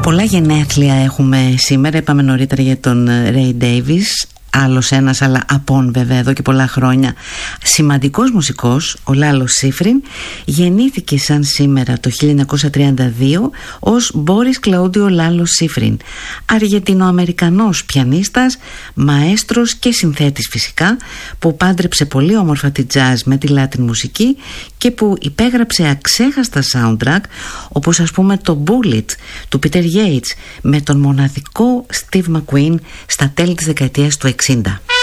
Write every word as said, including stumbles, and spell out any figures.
Πολλά γενέθλια έχουμε σήμερα. Είπαμε νωρίτερα για τον Ray Davis, άλλος ένας, αλλά απόν βέβαια εδώ και πολλά χρόνια. Σημαντικός μουσικός, ο Λάλος Σίφριν, γεννήθηκε σαν σήμερα το χίλια εννιακόσια τριάντα δύο ως Μπόρις Κλαούντιο Λάλος Σίφριν, Αργεντινοαμερικανός πιανίστας, μαέστρος και συνθέτης φυσικά, που πάντρεψε πολύ όμορφα τη jazz με τη Latin μουσική και που υπέγραψε αξέχαστα soundtrack, όπως ας πούμε το Bullet του Peter Yates με τον μοναδικό Steve McQueen στα τέλη της δεκαετίας του εξήντα.